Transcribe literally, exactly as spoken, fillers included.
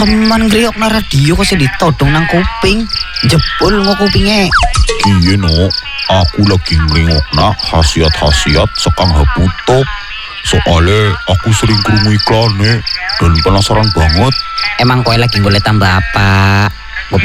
teman ngriok na radio kok sing ditodong nang kuping. Jebul ngo kupinge. Iya no, aku lagi ngrungokna khasiat-khasiat sekang haputok. Soalnya aku sering krungu iklannya dan penasaran banget. Emang kowe lagi golek tambah apa?